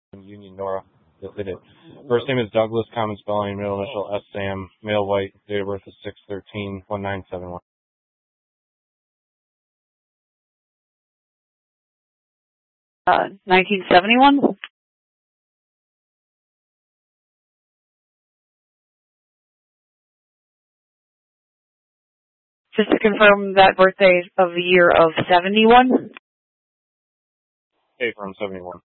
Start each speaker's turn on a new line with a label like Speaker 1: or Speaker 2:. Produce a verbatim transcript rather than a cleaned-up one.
Speaker 1: Union, Nora. Yes, they did. First name is Douglas, common spelling, middle initial S. Sam, male white, date of birth is six thirteen nineteen seventy-one.
Speaker 2: Uh, nineteen seventy-one? Just to confirm that birthday of the year of seventy-one?
Speaker 1: Hey, from seventy-one.